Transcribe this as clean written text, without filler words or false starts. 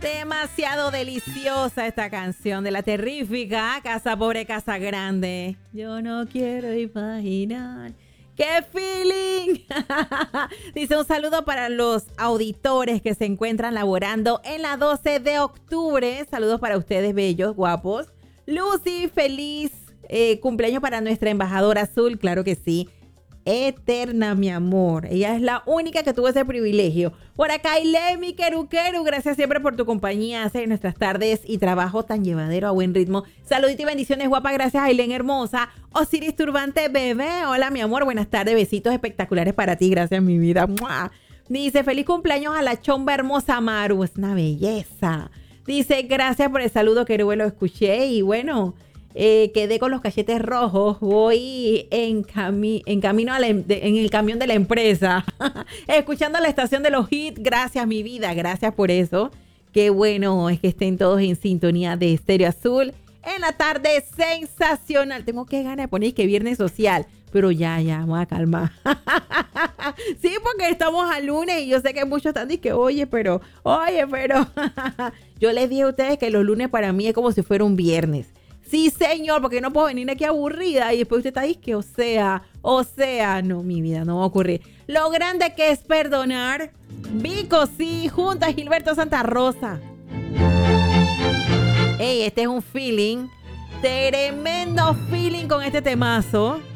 Demasiado deliciosa esta canción de la terrífica Casa Pobre, Casa Grande. Yo no quiero imaginar. ¡Qué feeling! Dice un saludo para los auditores que se encuentran laborando en la 12 de octubre. Saludos para ustedes, bellos, guapos. Lucy, feliz cumpleaños para nuestra embajadora azul, claro que sí. Eterna, mi amor. Ella es la única que tuvo ese privilegio. Por acá, Ilemi Kerukeru, gracias siempre por tu compañía. Hace nuestras tardes y trabajo tan llevadero a buen ritmo. Saludito y bendiciones, guapa. Gracias, Aileen hermosa. Osiris Turbante, bebé. Hola, mi amor. Buenas tardes. Besitos espectaculares para ti. Gracias, mi vida. ¡Mua! Dice, feliz cumpleaños a la chomba hermosa Maru. Es una belleza. Dice, gracias por el saludo, que lo escuché. Y bueno, quedé con los cachetes rojos. Voy en camino en el camión de la empresa escuchando la estación de los hits. Gracias, mi vida, gracias por eso. Qué bueno es que estén todos en sintonía de Estéreo Azul en la tarde sensacional. Tengo que ganas de poner que viernes social, pero ya, me voy a calmar. Sí, porque estamos a lunes y yo sé que muchos están diciendo, oye, pero yo les dije a ustedes que los lunes para mí es como si fuera un viernes. Sí, señor, porque no puedo venir aquí aburrida y después usted está diciendo que, o sea, no, mi vida, no va a ocurrir. Lo grande que es perdonar. Vico, sí, junto a Gilberto Santa Rosa. Ey, este es un feeling, tremendo feeling con este temazo.